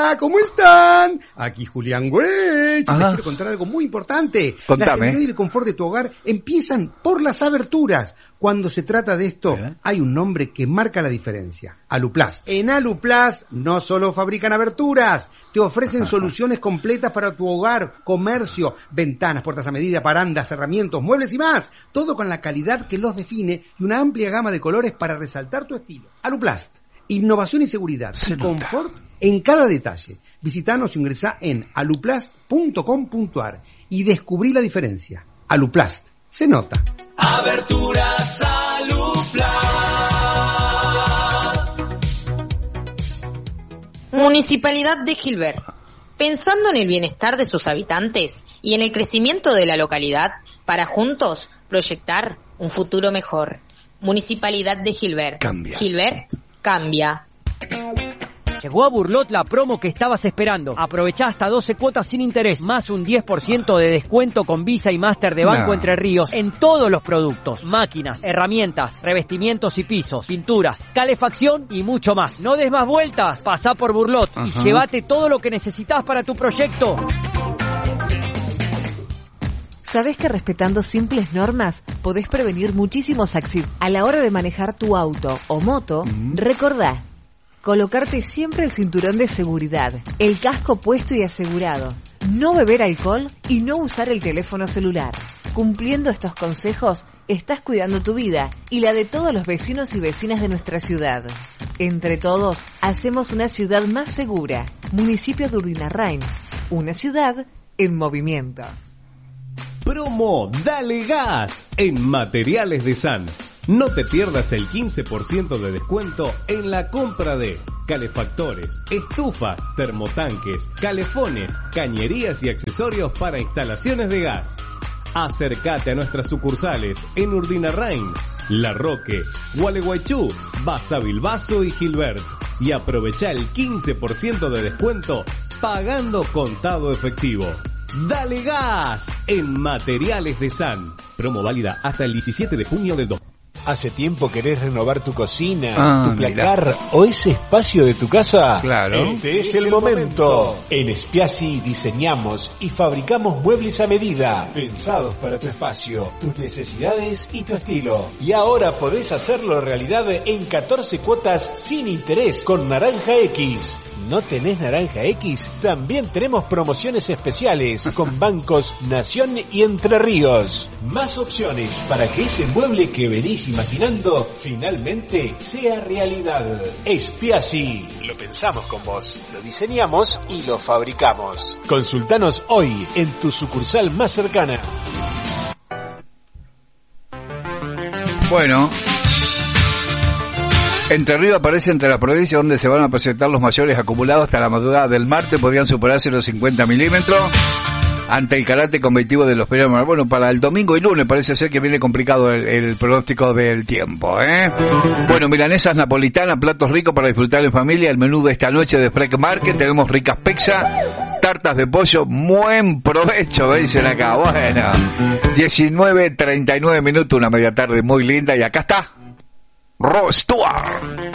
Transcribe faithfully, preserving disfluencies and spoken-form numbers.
Hola, ¿cómo están? Aquí Julián Güech. Les quiero contar algo muy importante. Contame. La seguridad y el confort de tu hogar empiezan por las aberturas. Cuando se trata de esto, ¿Eh? hay un nombre que marca la diferencia. Aluplast. En Aluplast no solo fabrican aberturas, te ofrecen soluciones completas para tu hogar, comercio, ventanas, puertas a medida, parandas, herramientas, muebles y más. Todo con la calidad que los define y una amplia gama de colores para resaltar tu estilo. Aluplast. Innovación y seguridad y confort en cada detalle. Visitanos e ingresá en aluplast punto com punto ar y descubrí la diferencia. Aluplast. Se nota. Aberturas Aluplast. Municipalidad de Gilbert. Pensando en el bienestar de sus habitantes y en el crecimiento de la localidad, para juntos proyectar un futuro mejor. Municipalidad de Gilbert. Cambia. Gilbert cambia. Llegó a Burlot la promo que estabas esperando. Aprovechá hasta doce cuotas sin interés, más un diez por ciento de descuento con Visa y Master de Banco No. Entre Ríos en todos los productos. Máquinas, herramientas, revestimientos y pisos, pinturas, calefacción y mucho más. No des más vueltas, pasá por Burlot y Ajá. llévate todo lo que necesitas para tu proyecto. ¿Sabés que respetando simples normas podés prevenir muchísimos accidentes? A la hora de manejar tu auto o moto, Mm. recordá colocarte siempre el cinturón de seguridad, el casco puesto y asegurado, no beber alcohol y no usar el teléfono celular. Cumpliendo estos consejos, estás cuidando tu vida y la de todos los vecinos y vecinas de nuestra ciudad. Entre todos, hacemos una ciudad más segura. Municipio de Urdinarrain, una ciudad en movimiento. Promo Dale Gas en Materiales de San. No te pierdas el quince por ciento de descuento en la compra de calefactores, estufas, termotanques, calefones, cañerías y accesorios para instalaciones de gas. Acércate a nuestras sucursales en Urdinarrain, La Roque, Gualeguaychú, Basavilbaso y Gilbert y aprovecha el quince por ciento de descuento pagando contado efectivo. Dale Gas en Materiales de San. Promo válida hasta el diecisiete de junio del dos. ¿Hace tiempo querés renovar tu cocina, Ah, tu placar mira. o ese espacio de tu casa? Claro. Este es el momento. En Spiazzi diseñamos y fabricamos muebles a medida, pensados para tu espacio, tus necesidades y tu estilo. Y ahora podés hacerlo realidad en catorce cuotas sin interés con Naranja X. ¿No tenés Naranja X? También tenemos promociones especiales con bancos Nación y Entre Ríos. Más opciones para que ese mueble que venís imaginando finalmente sea realidad. Spiazzi. Lo pensamos con vos, lo diseñamos y lo fabricamos. Consultanos hoy en tu sucursal más cercana. Bueno, Entre Ríos aparece entre las provincias donde se van a presentar los mayores acumulados hasta la madrugada del martes. Podrían superarse los cincuenta milímetros ante el carácter convectivo de los periodos. Bueno, para el domingo y lunes parece ser que viene complicado el, el pronóstico del tiempo, ¿eh? Bueno, milanesas napolitanas, platos ricos para disfrutar en familia. El menú de esta noche de Freak Market, tenemos ricas pizza, tartas de pollo, buen provecho, me dicen acá. Bueno, diecinueve treinta y nueve minutos, una media tarde muy linda y acá está Rod Stewart.